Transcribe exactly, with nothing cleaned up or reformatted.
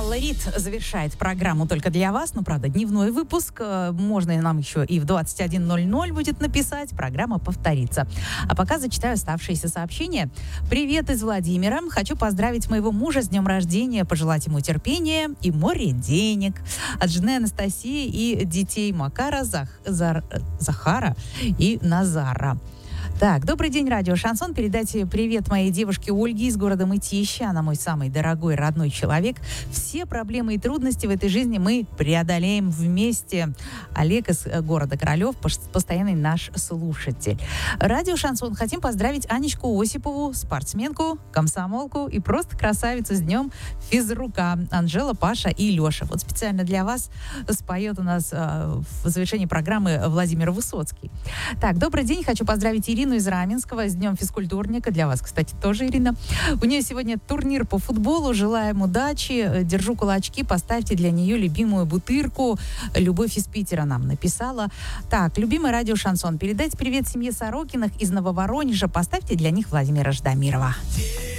Алла Рид завершает программу только для вас. Ну, правда, дневной выпуск. Можно нам еще и в двадцать один ноль ноль будет написать. Программа повторится. А пока зачитаю оставшиеся сообщения. Привет из Владимира. Хочу поздравить моего мужа с днем рождения, пожелать ему терпения и море денег. От жены Анастасии и детей Макара, Зах, Зар, Захара и Назара. Так, добрый день, радио Шансон. Передайте привет моей девушке Ольге из города Мытищи. Она мой самый дорогой родной человек. Все проблемы и трудности в этой жизни мы преодолеем вместе. Олег из города Королев, постоянный наш слушатель. Радио Шансон. Хотим поздравить Анечку Осипову, спортсменку, комсомолку и просто красавицу с днем физрука. Анжела, Паша и Леша. Вот специально для вас споет у нас э, в завершении программы Владимир Высоцкий. Так, добрый день. Хочу поздравить Ирину из Раменского с днем физкультурника. Для вас, кстати, тоже, Ирина. У нее сегодня турнир по футболу. Желаем удачи. Держу кулачки. Поставьте для нее любимую бутырку. Любовь из Питера нам написала. Так, любимый радио Шансон. Передайте привет семье Сорокиных из Нововоронежа. Поставьте для них Владимира Ждамирова.